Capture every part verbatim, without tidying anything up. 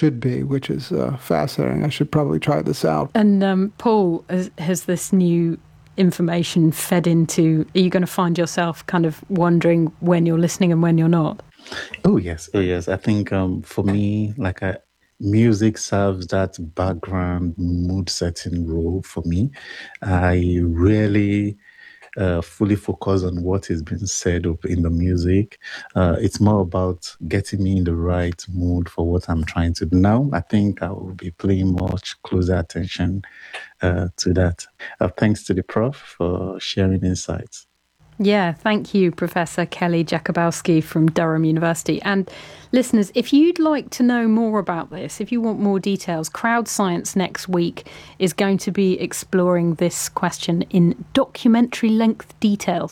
should be, which is uh, fascinating. I should probably try this out. And um, Paul, has, has this new information fed into, are you going to find yourself kind of wondering when you're listening and when you're not? Oh, yes. Oh, yes. I think um, for me, like I, music serves that background mood setting role for me. I really uh, fully focus on what is being said up in the music. Uh, it's more about getting me in the right mood for what I'm trying to do. Now, I think I will be paying much closer attention uh, to that. Uh, thanks to the prof for sharing insights. Yeah, thank you, Professor Kelly Jakubowski from Durham University. And listeners, if you'd like to know more about this, if you want more details, Crowd Science next week is going to be exploring this question in documentary length detail.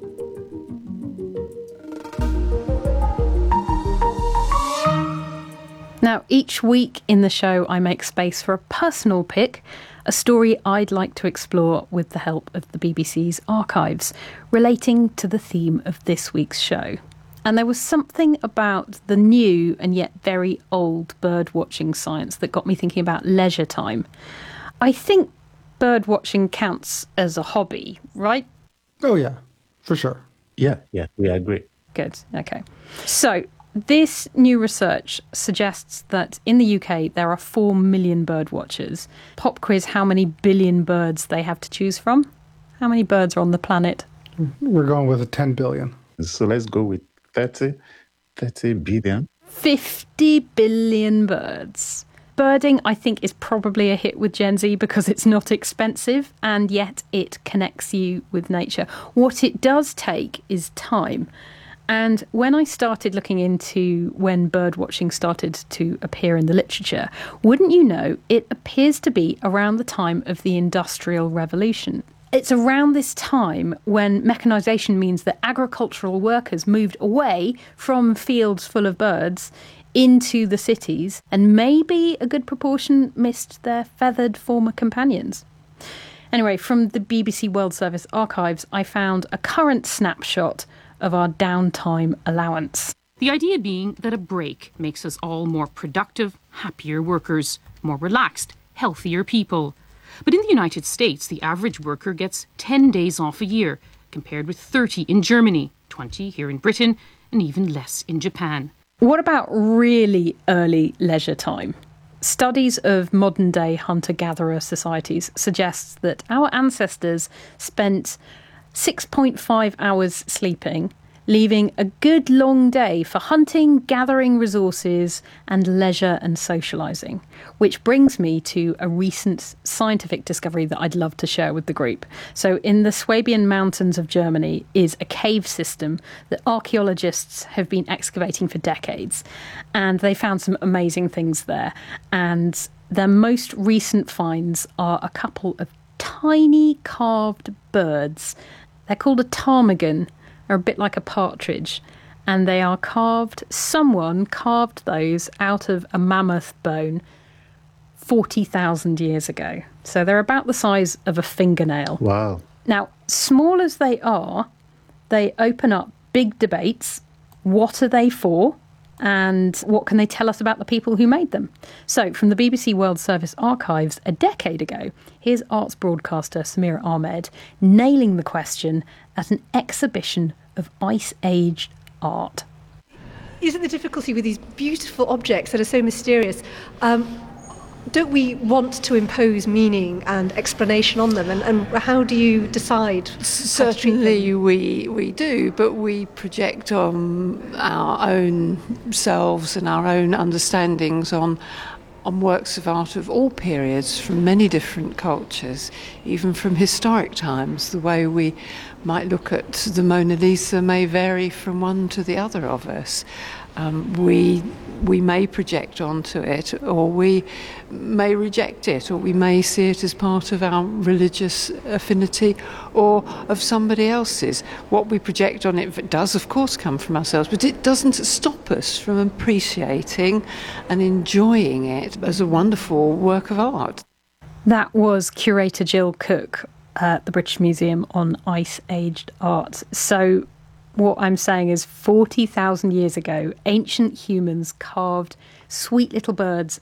Now, each week in the show, I make space for a personal pick, a story I'd like to explore with the help of the B B C's archives, relating to the theme of this week's show. And there was something about the new and yet very old bird-watching science that got me thinking about leisure time. I think bird-watching counts as a hobby, right? Oh, yeah, for sure. Yeah, yeah, we agree. Good, okay. So, this new research suggests that in the U K there are four million bird watchers. Pop quiz, how many billion birds they have to choose from? How many birds are on the planet? We're going with a ten billion. So let's go with thirty, thirty billion. fifty billion birds. Birding, I think, is probably a hit with Gen Z because it's not expensive and yet it connects you with nature. What it does take is time. And when I started looking into when bird watching started to appear in the literature, wouldn't you know, it appears to be around the time of the Industrial Revolution. It's around this time when mechanisation means that agricultural workers moved away from fields full of birds into the cities, and maybe a good proportion missed their feathered former companions. Anyway, from the B B C World Service archives, I found a current snapshot of our downtime allowance. The idea being that a break makes us all more productive, happier workers, more relaxed, healthier people. But in the United States, the average worker gets ten days off a year, compared with thirty in Germany, twenty here in Britain, and even less in Japan. What about really early leisure time? Studies of modern-day hunter-gatherer societies suggest that our ancestors spent six point five hours sleeping, leaving a good long day for hunting, gathering resources, and leisure and socialising. Which brings me to a recent scientific discovery that I'd love to share with the group. So in the Swabian Mountains of Germany is a cave system that archaeologists have been excavating for decades. And they found some amazing things there. And their most recent finds are a couple of tiny carved birds. They're called a ptarmigan, are a bit like a partridge, and they are carved, someone carved those out of a mammoth bone forty thousand years ago. So they're about the size of a fingernail. Wow. Now, small as they are, they open up big debates. What are they for? And what can they tell us about the people who made them? So, from the B B C World Service archives a decade ago, here's arts broadcaster Samira Ahmed nailing the question at an exhibition of ice-aged art. Isn't the difficulty with these beautiful objects that are so mysterious? Um, don't we want to impose meaning and explanation on them? And, and how do you decide? Certainly we we do, but we project on our own selves and our own understandings on on works of art of all periods from many different cultures, even from historic times. The way we might look at the Mona Lisa may vary from one to the other of us. Um, we we may project onto it, or we may reject it, or we may see it as part of our religious affinity or of somebody else's. What we project on it does, of course, come from ourselves, but it doesn't stop us from appreciating and enjoying it as a wonderful work of art. That was curator Jill Cook at the British Museum on Ice-Aged Art. So what I'm saying is forty thousand years ago, ancient humans carved sweet little birds